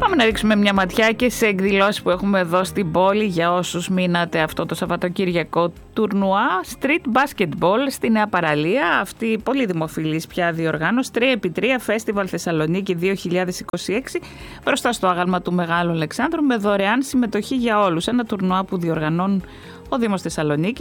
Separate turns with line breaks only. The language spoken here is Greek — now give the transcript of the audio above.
Πάμε να ρίξουμε μια ματιά και σε εκδηλώσεις που έχουμε εδώ στην πόλη για όσους μείνατε αυτό το Σαββατοκύριακο. Τουρνουά Street Basketball στη Νέα Παραλία. Αυτή η πολύ δημοφιλής πια διοργάνωση 3x3 Festival Θεσσαλονίκη 2026 μπροστά στο άγαλμα του Μεγάλου Αλεξάνδρου με δωρεάν συμμετοχή για όλους. Ένα τουρνουά που διοργανώνουν ο Δήμος Θεσσαλονίκη